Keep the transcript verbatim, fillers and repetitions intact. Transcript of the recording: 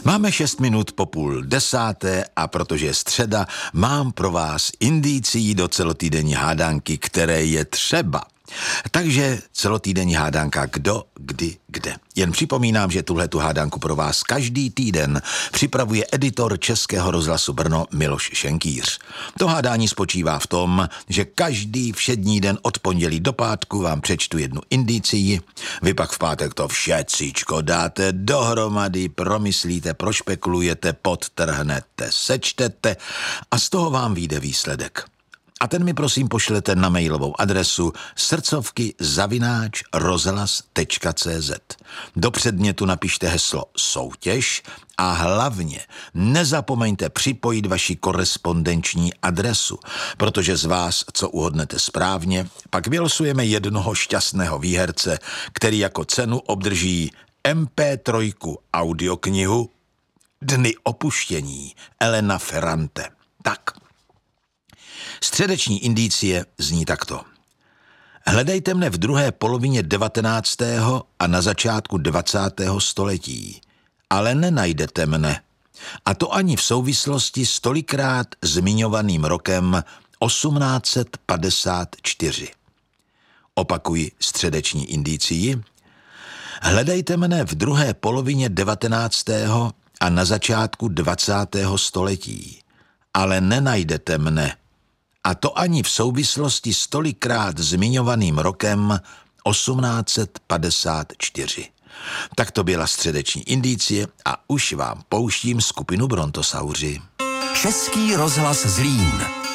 Máme šest minut po půl desáté a protože je středa, mám pro vás indicií do celotýdenní hádanky, které je třeba. Takže celotýdenní hádanka kdo, kdy, kde. Jen připomínám, že tuhletu hádanku pro vás každý týden připravuje editor Českého rozhlasu Brno Miloš Šenkýř. To hádání spočívá v tom, že každý všední den od pondělí do pátku vám přečtu jednu indicii, vy pak v pátek to všecíčko dáte dohromady, promyslíte, prošpekulujete, podtrhnete, sečtete a z toho vám vyjde výsledek. A ten mi prosím pošlete na mailovou adresu srdcovky zavináč rozhlas tečka cé zet. Do předmětu napište heslo soutěž a hlavně nezapomeňte připojit vaši korespondenční adresu, protože z vás, co uhodnete správně, pak vylosujeme jednoho šťastného výherce, který jako cenu obdrží em pé tři audioknihu Dny opuštění Elena Ferrante. Tak. Středeční indicie zní takto. Hledejte mne v druhé polovině devatenáctého a na začátku dvacátého století, ale nenajdete mne. A to ani v souvislosti s tolikrát zmiňovaným rokem osmnáct padesát čtyři. Opakuji středeční indicii. Hledejte mne v druhé polovině devatenáctého a na začátku dvacátého století, ale nenajdete mne. A to ani v souvislosti s tolikrát zmiňovaným rokem osmnáct padesát čtyři. Tak to byla středeční indicie a už vám pouštím skupinu Brontosauři. Český rozhlas Zlín.